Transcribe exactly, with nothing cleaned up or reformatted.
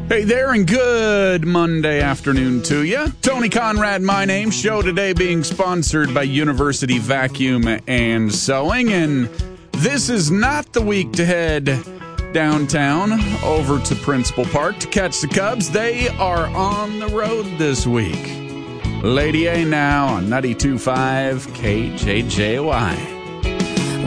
Hey there, and good Monday afternoon to you. Tony Conrad, my name. Show today being sponsored by University Vacuum and Sewing. And this is not the week to head downtown over to Principal Park to catch the Cubs. They are on the road this week. Lady A now on ninety-two point five K J J Y.